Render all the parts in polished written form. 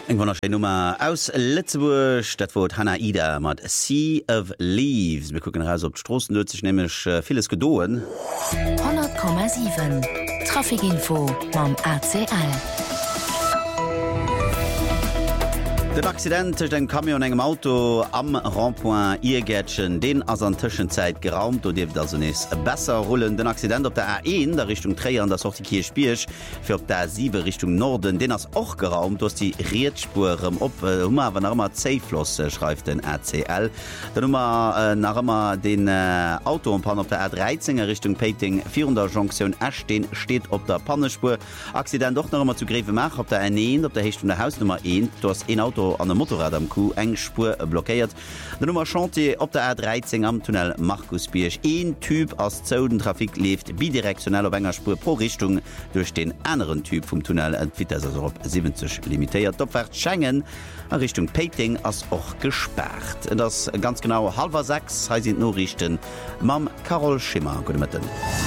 Eng wunderschöne Nummer aus Lützeburg, das Wort Hannah Ida mit Sea of Leaves. Wir gucken raus, ob die Straßen dort sich nämlich vieles gedohen. 100,7 Trafikinfo beim ACL. Den Accident zwischen einem Camion und einem Auto am Randpoint Irgätschen, den aus der Zwischenzeit geraumt und dürfte also nicht besser rollen. Den Accident auf der A1, der Richtung 3 an der Sortie Kirchbirch, für auf der 7 Richtung Norden, den ist auch geraumt, durch die Rätspuren ob, wenn immer C-Floss schreibt den ACL. Dann nach immer den Autounfall auf der A13 Richtung Peiting, 400 Jonction Ashton steht auf der Pannespur. Accident doch noch immer zu Greve machen, auf der A1, auf der Richtung der Hausnummer 1, du hast ein Auto an der Motorrad am Kuh eng Spur blockiert. Der Nummer Chantier op der A13 am Tunnel Markusbiersch. Ein Typ aus Zodentrafik lebt bidirektionell auf enger Spur pro Richtung durch den anderen Typ vom Tunnel entweder also auf 70 limitiert. Dopwärts Schengen in Richtung Peiting ist auch gesperrt. Das ganz genau 5:30 heißt sind Nachrichten. Mam Carol Schimmer. Guten Morgen.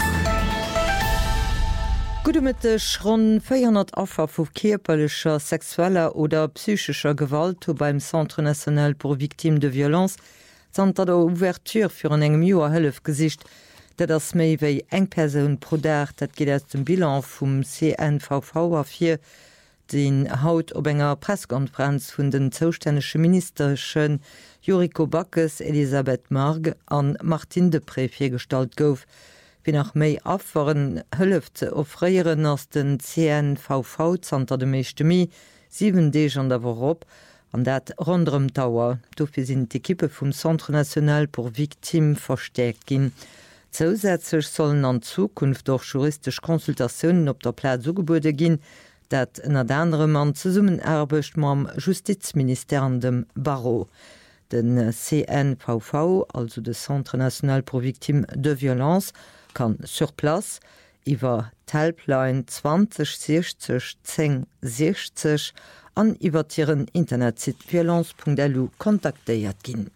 Gutemittech rund 400 Opfer vu körperlicher, sexueller oder psychischer Gewalt beim Centre National pour Victimes de Violence sind der Ouverture für ein engem Joer Hëllef gesicht, dat das méi wéi eng Person pro Dag, dat geht aus dem Bilan vom CNVV a4 den Haut op enger Presskonferenz vun den zoustännege Ministerschen Joriko Backes, Elisabeth Marg an Martin de Pré firstalt gouf. Wie nach méi afwaren hëlleft ze offréieren ass den CNVV zanter de Meeschtemi 7 Deeg an der Warop an dat rondrem Dauer. Dofir sinn d'Ekippe vum Centre National pour Victimes verstärkt ginn. Zusätzlich sollen an Zukunft doch juristisch Konsultationen op der Platz zugebude ginn, dat ennner anderem an ze summen erbecht mam Justizminister an dem Barreau. Den CNVV, also de Centre National pour Victimes de Violence, kann sur place iwwer Helpline 2060 1060 an iwwertieren Internetsit violence.lu kontaktéiert ginn.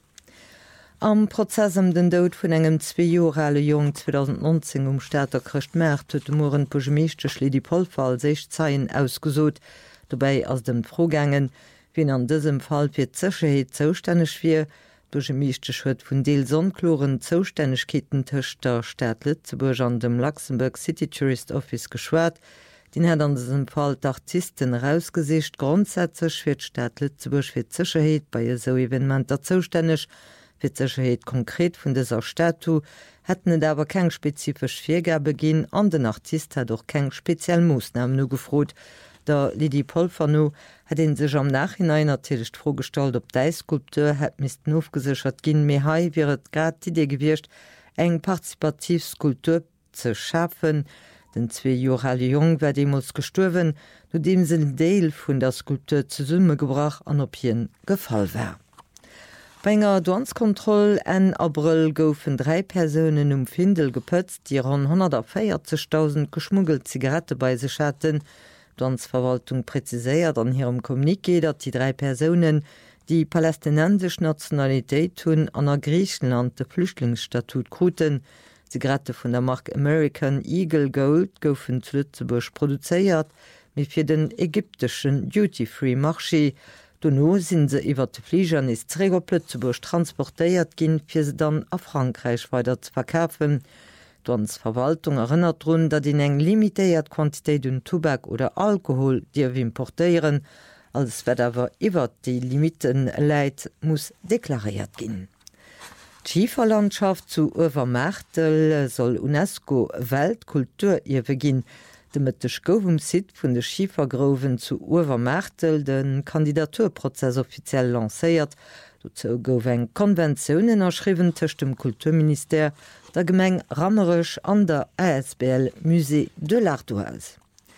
Am Prozessem den Dout vun engem 2 Jahre Jong 2019 Staater Christ Märt huet Moren Pogemeechtech Ledi Polfall 6 Zeien ausgesot, dobei ass dem Frogängen, wien an dësem Fall fir d'Sicherheet zoustännech wie, Pogemeechtech huet vun Deel sonkloren Zoustännegkeeten tëcht der Stadt Lützeburg an dem Luxemburg City Tourist Office geschwert, den hat an diesem Fall d'Artisten rausgesicht, grundsätzlich fir d'Stadt Lützeburg fir d'Sicherheet bei so Evenementer zoustännech, fir d'Sicherheet konkret vun dieser Statu, hätten et awer keng spezifisch Viergabe ginn, an den Artist hat doch keng speziell Moosnamen no gefrot. Der Lidi Polfano hat den sech am Nachhinein ertelcht vorgestalt, op dei Skulpteur het misisten aufgesichert ginn méi hai wiet grad Idee gewircht, eng partizipativ Skulptur ze schaffen. Den 2 Jahre Jong wär demos gestorwen, no dem sinn Deel vun der Skulptur ze Summe gebracht an op hien gefall wär. Bei enger Douanskontroll en April goufen 3 Personen Findel gepëtzt, die an 140.000 geschmuggelt Zigarette bei sech hatten. Verwaltung präziséiert an ihrem Kommuniqué, dat die 3 Personen, die palästinensisch Nationalität hunn an der Griechenland de Flüchtlingsstatut kruten. Zigarette vun der Marke American Eagle Gold goufen zu Lützeburg produzéiert, wie fir den ägyptischen Duty-Free-Marché. Donno sind se iwwer de Flieger is Träger Lützeburg transportéiert ginn, fir se dann a Frankreich weiter zu verkaufen. Dons Verwaltung erinnert run, dat in eng limitéiert Quantitéit d'un Tobak oder Alkohol Dir wie importéieren, als wetwer iwwer die Limiten läit muss deklariert ginn. Schieferlandschaft zu Uwermärtel soll UNESCO Weltkulturierwe ginn. Demettech goufum Sit vun de Schiefergroven zu Uwermärtel den Kandidaturprozess offiziell lacéiert. Dozo gouf eng Konventionioen erschriwen tëcht dem Kulturminister der Gemeng Rammerech an der ASBL Musée de l'Ardoise.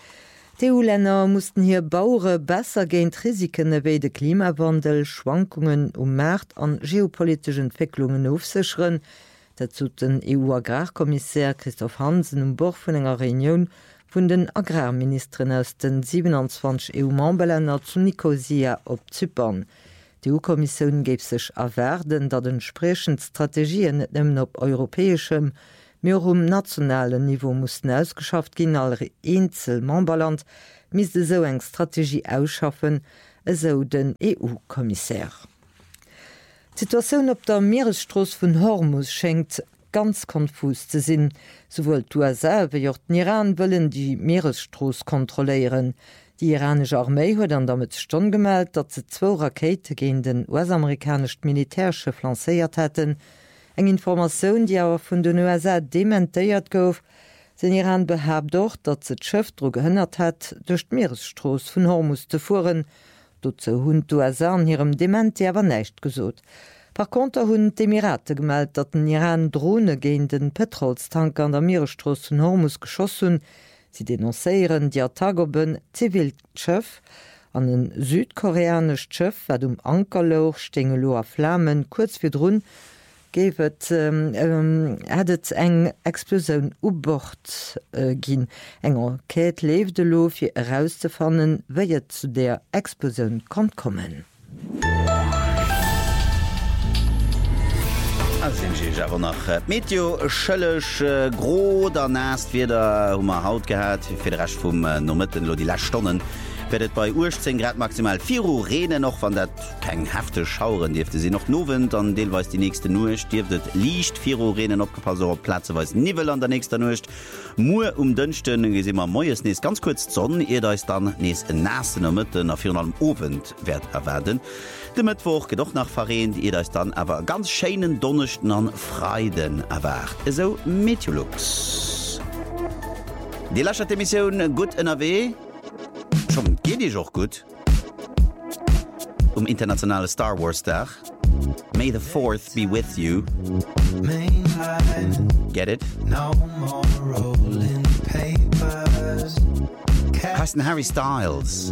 EU-Länner mussten hier Bauure besser géint Risiken ewéi de Klimawandel, Schwankungen Mäert an geopolitischen Entwicklungen aufsichern. Dazu den EU-Agrarkommissär Christoph Hansen Bord vun enger Reunion vun den Agrarministern aus den 27 EU-Memberlänner zu Nikosia op Zypern. Die EU-Kommission geb sech erwerden, dat entsprechend Strategien net nëmmen op europäeschem, mir nationalen Niveau mussten ausgeschafft gin, alle Einzelmemberland misste so eng Strategie ausschaffen, eso den EU-Kommissär. Situationun op der Meeresstroß vun Hormus schenkt ganz konfus ze sinn, sowohl d'USA wie auch den Iran wëllen die Meeresstroß kontrollieren. Die iranische Armee huet dann damit stonn gemeldt, dat ze 2 Rakete gegen den US-amerikanischt Militärschiff lancéiert hätten. Eng Information, die awer vun den USA dementéiert gouf, den Iran behabt doch, dat ze d'Schëff dro gehënnert hat, durch d' Meeresstroß vun Hormus te fuhren. Doze hunn USA an hirem Dementi awer näicht gesot. Par konter hunn d'Emirate gemeldt, dat den Iran Drone géint den Petrolstanker an der Meeresstroß vun Hormus geschossen. Sie dennoncéieren Di Tagoben Zivilschëff an den südkoreanesch Schëff, wat Ankerloch stengelo a Flammen kurz fir Drun gewet hatt eng Explosioun ubord ginn. Enger Käet leefde lo fir herauszufannen, wéiet zu der Explosioun kann kommen. Awer nach Meteo schëllech gro der nast wieder haut gehät, fir recht vum Nomitten lo die Lastonnen. Werdet bei 10 Grad maximal 4 Uhr Rene noch van dat keng hefte Schauren Difte sie noch nowen, dann deelweis die nächste Nucht Diftet liicht 4 Uhr Renen opgepasst op Platzeweis Nivel an der nächster Nucht. Mu dënchten gi immer moes nees ganz kurz Sonnen, ihr da is dann nees en nassen Mëtten a 4 am Ofent werd erwerden. De Mittwoch gedoch nach verreen, ihr da is dann awer ganz scheinen Donnechten an Freiden erwart. Eso Meteorlux. Die lascher Emissionioun gut NRW. Schon geht ich auch gut. Internationale Star Wars Tag. May the 4th be with you. Get it? No more rolling papers. Heißt Harry Styles.